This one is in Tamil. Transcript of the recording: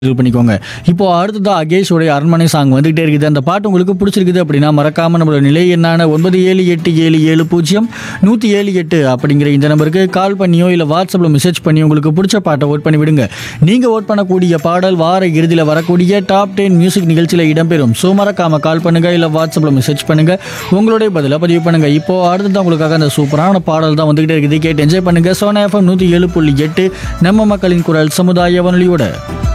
இது பண்ணிக்கோங்க. இப்போ அடுத்ததா அகேஷோடைய அரண்மனை சாங் வந்துகிட்டே இருக்குது. அந்த பாட்டு உங்களுக்கு பிடிச்சிருக்குது அப்படின்னா மறக்காம நம்மளோட நிலை எண்ணான 9787700178 அப்படிங்கிற இந்த நம்பருக்கு கால் பண்ணியோ இல்லை வாட்ஸ்அப்பில் மெசேஜ் பண்ணி உங்களுக்கு பிடிச்ச பாட்டை ஓட் பண்ணி விடுங்க. நீங்கள் ஓட் பண்ணக்கூடிய பாடல் வார இறுதியில் வரக்கூடிய டாப் 10 மியூசிக் நிகழ்ச்சியில் இடம்பெறும். ஸோ மறக்காம கால் பண்ணுங்க இல்லை வாட்ஸ்அப்பில் மெசேஜ் பண்ணுங்க, உங்களுடைய பதிலை பதிவு பண்ணுங்க. இப்போ அடுத்ததான் உங்களுக்காக அந்த சூப்பரான பாடல் தான் வந்துகிட்டே இருக்குது. கேட்டு என்ஜாய் பண்ணுங்க. சோனா FM 107.8 நம்ம மக்களின் குரல் சமுதாய வானொலியோட